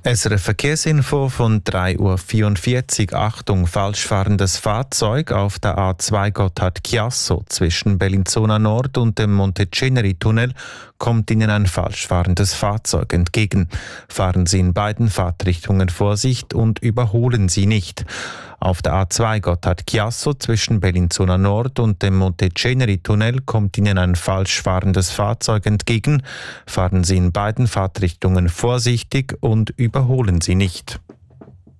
SRF Verkehrsinfo von 3:44 Uhr. Achtung, falschfahrendes Fahrzeug auf der A2 Gotthard-Chiasso zwischen Bellinzona Nord und dem Monteceneri-Tunnel kommt Ihnen ein falschfahrendes Fahrzeug entgegen. Fahren Sie in beiden Fahrtrichtungen Vorsicht und überholen Sie nicht. Auf der A2 Gotthard-Chiasso zwischen Bellinzona Nord und dem Monteceneri-Tunnel kommt Ihnen ein falschfahrendes Fahrzeug entgegen. Fahren Sie in beiden Fahrtrichtungen vorsichtig und überholen Sie nicht.